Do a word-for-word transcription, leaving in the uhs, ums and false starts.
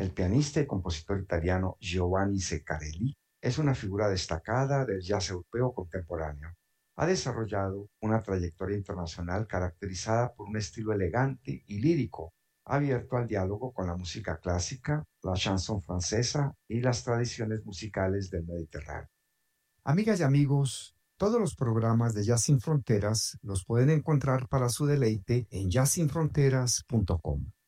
El pianista y compositor italiano Giovanni Ceccarelli es una figura destacada del jazz europeo contemporáneo. Ha desarrollado una trayectoria internacional caracterizada por un estilo elegante y lírico, abierto al diálogo con la música clásica, la chanson francesa y las tradiciones musicales del Mediterráneo. Amigas y amigos, todos los programas de Jazz Sin Fronteras los pueden encontrar para su deleite en jazz sin fronteras punto com.